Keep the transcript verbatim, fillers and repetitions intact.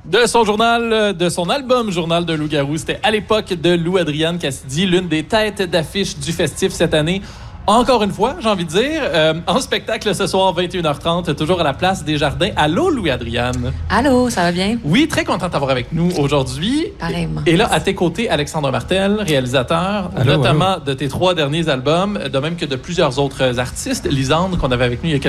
De son journal, de son album Journal de loup-garou. C'était à l'époque de Lou-Adrienne Cassidy, l'une des têtes d'affiche du festif cette année. Encore une fois, j'ai envie de dire, euh, en spectacle ce soir, vingt et une heures trente, toujours à la place des Jardins. Allô, Louis-Adrienne? Allô, ça va bien? Oui, très content d'avoir avec nous aujourd'hui. Pareillement. Et là, à tes côtés, Alexandre Martel, réalisateur, Allô, notamment allô. de tes trois derniers albums, de même que de plusieurs autres artistes. Lisande, qu'on avait avec nous il y a quelques